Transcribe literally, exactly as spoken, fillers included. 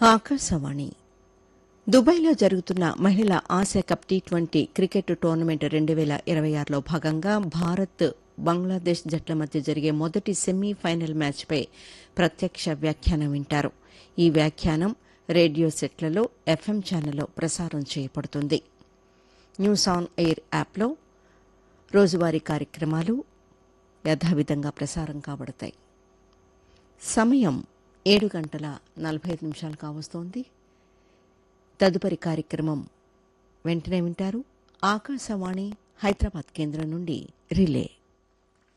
ఆకాశవాణి దుబాయ్లో జరుగుతున్న మహిళల Asia cup T twenty cricket tournament రెండు వేల ఇరవై ఆరులో భాగంగా భారత్ బంగ్లాదేశ్ జట్ల మధ్య జరిగే మొదటి సెమీఫైనల్ మ్యాచ్పై ప్రత్యక్ష వ్యాఖ్యానం వింటారు. ఈ వ్యాఖ్యానం రేడియో సెట్లలో ఎఫ్ఎం ఛానల్లో ప్రసారం చేయబడుతుంది. న్యూస్ ఆన్ ఎయిర్ యాప్లో రోజువారీ కార్యక్రమాలు యథావిధంగా ప్రసారం కాబడతాయి. సమయం ఏడు గంటల నలభై ఐదు నిమిషాలు కావస్తోంది. తదుపరి కార్యక్రమం వెంటనే వింటారు. ఆకాశవాణి హైదరాబాద్ కేంద్రం నుండి రిలే.